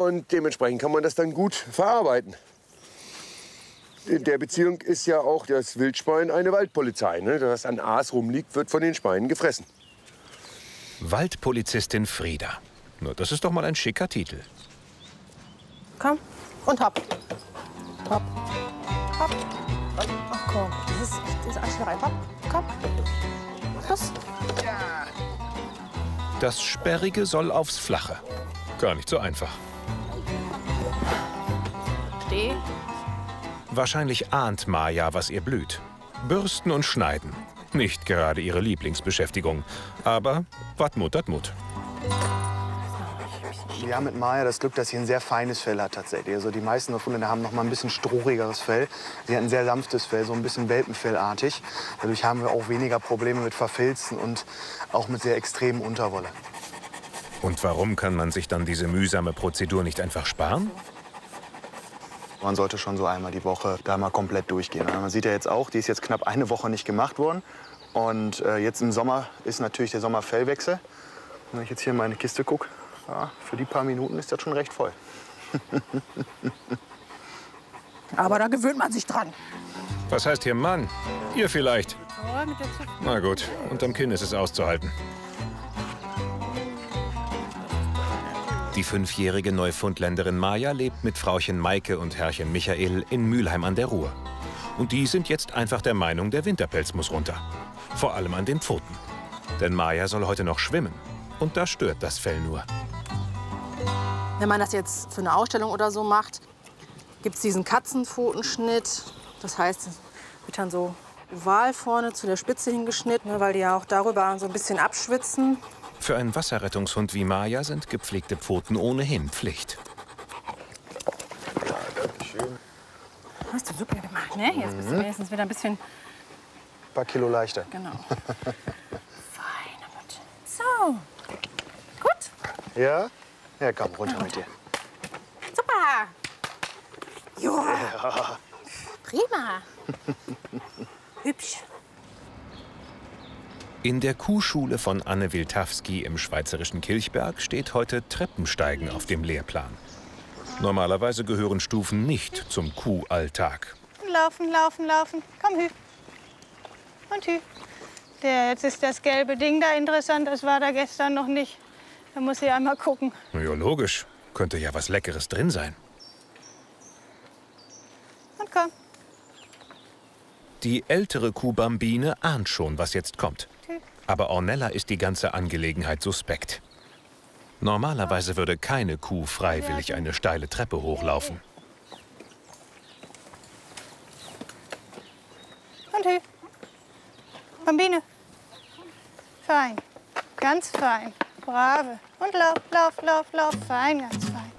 und dementsprechend kann man das dann gut verarbeiten. In der Beziehung ist ja auch das Wildschwein eine Waldpolizei. Ne? Was an Aas rumliegt, wird von den Schweinen gefressen. Waldpolizistin Frieda. Nur das ist doch mal ein schicker Titel. Komm und hopp. Hopp. Hopp. Ach komm, das ist Anschlägerei. Hopp, komm. Los. Das Sperrige soll aufs Flache. Gar nicht so einfach. Steh. Wahrscheinlich ahnt Maja, was ihr blüht. Bürsten und Schneiden. Nicht gerade ihre Lieblingsbeschäftigung. Aber wat Mut, dat Mut. Wir haben mit Maja das Glück, dass sie ein sehr feines Fell hat tatsächlich. Also die meisten Neufundländer haben noch mal ein bisschen strohigeres Fell. Sie hat ein sehr sanftes Fell, so ein bisschen Welpenfellartig. Dadurch haben wir auch weniger Probleme mit Verfilzen und auch mit sehr extremen Unterwolle. Und warum kann man sich dann diese mühsame Prozedur nicht einfach sparen? Man sollte schon so einmal die Woche da mal komplett durchgehen. Man sieht ja jetzt auch, die ist jetzt knapp eine Woche nicht gemacht worden. Und jetzt im Sommer ist natürlich der Sommerfellwechsel. Wenn ich jetzt hier in meine Kiste gucke, ja, für die paar Minuten ist das schon recht voll. Aber da gewöhnt man sich dran. Was heißt hier Mann? Ihr vielleicht. Na gut, unterm Kinn ist es auszuhalten. Die 5-jährige Neufundländerin Maja lebt mit Frauchen Maike und Herrchen Michael in Mülheim an der Ruhr. Und die sind jetzt einfach der Meinung, der Winterpelz muss runter. Vor allem an den Pfoten. Denn Maja soll heute noch schwimmen. Und da stört das Fell nur. Wenn man das jetzt für eine Ausstellung oder so macht, gibt es diesen Katzenpfotenschnitt. Das heißt, es wird dann so oval vorne zu der Spitze hingeschnitten, weil die ja auch darüber so ein bisschen abschwitzen. Für einen Wasserrettungshund wie Maja sind gepflegte Pfoten ohnehin Pflicht. Ja, danke schön. Hast du super gemacht, ne? Jetzt bist du wenigstens wieder ein bisschen... Ein paar Kilo leichter. Genau. Fein. So. Gut. Ja? Ja, komm, runter mit dir. Super. Ja. Prima. Hübsch. In der Kuhschule von Anne Wiltawski im schweizerischen Kilchberg steht heute Treppensteigen auf dem Lehrplan. Normalerweise gehören Stufen nicht zum Kuhalltag. Laufen, laufen, laufen. Komm, Hü. Und Hü. Jetzt ist das gelbe Ding da interessant. Das war da gestern noch nicht. Da muss ich einmal gucken. Na ja, logisch. Könnte ja was Leckeres drin sein. Und komm. Die ältere Kuh Bambine ahnt schon, was jetzt kommt. Aber Ornella ist die ganze Angelegenheit suspekt. Normalerweise würde keine Kuh freiwillig eine steile Treppe hochlaufen. Und Hü. Bambine. Fein. Ganz fein. Brave. Und lauf, lauf, lauf, lauf. Fein, ganz fein.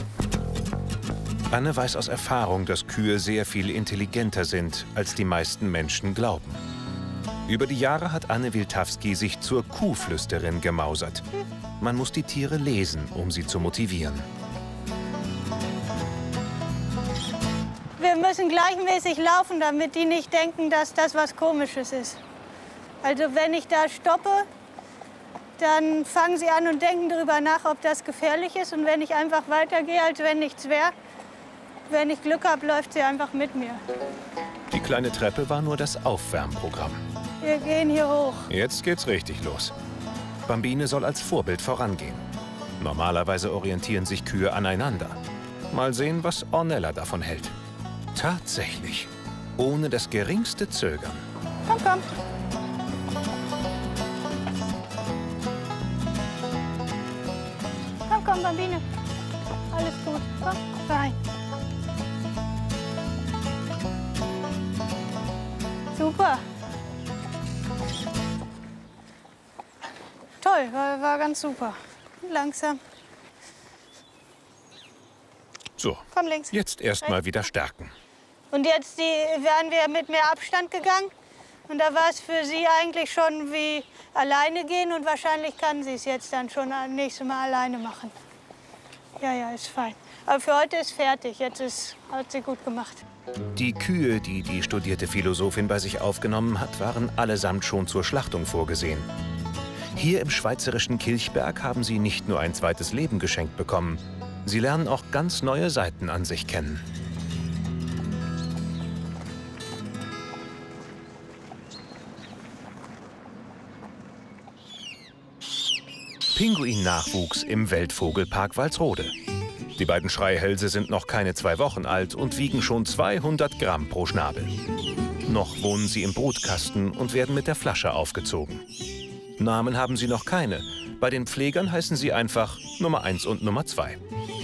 Anne weiß aus Erfahrung, dass Kühe sehr viel intelligenter sind, als die meisten Menschen glauben. Über die Jahre hat Anne Wiltawski sich zur Kuhflüsterin gemausert. Man muss die Tiere lesen, um sie zu motivieren. Wir müssen gleichmäßig laufen, damit die nicht denken, dass das was Komisches ist. Also wenn ich da stoppe, dann fangen sie an und denken darüber nach, ob das gefährlich ist. Und wenn ich einfach weitergehe, als wenn nichts wäre, wenn ich Glück habe, läuft sie einfach mit mir. Die kleine Treppe war nur das Aufwärmprogramm. Wir gehen hier hoch. Jetzt geht's richtig los. Bambine soll als Vorbild vorangehen. Normalerweise orientieren sich Kühe aneinander. Mal sehen, was Ornella davon hält. Tatsächlich. Ohne das geringste Zögern. Komm, komm. Komm, komm, Bambine. Alles gut. Komm, rein. Super. Toll, war ganz super. Langsam. So, Komm links. jetzt erstmal wieder stärken. Und jetzt wären wir mit mehr Abstand gegangen. Und da war es für sie eigentlich schon wie alleine gehen. Und wahrscheinlich kann sie es jetzt dann schon das nächste Mal alleine machen. Ja, ja, ist fein. Aber für heute ist fertig. Hat sie gut gemacht. Die Kühe, die die studierte Philosophin bei sich aufgenommen hat, waren allesamt schon zur Schlachtung vorgesehen. Hier im schweizerischen Kilchberg haben sie nicht nur ein zweites Leben geschenkt bekommen. Sie lernen auch ganz neue Seiten an sich kennen. Pinguin-Nachwuchs im Weltvogelpark Walsrode. Die beiden Schreihälse sind noch keine 2 Wochen alt und wiegen schon 200 Gramm pro Schnabel. Noch wohnen sie im Brutkasten und werden mit der Flasche aufgezogen. Namen haben sie noch keine. Bei den Pflegern heißen sie einfach Nummer 1 und Nummer 2.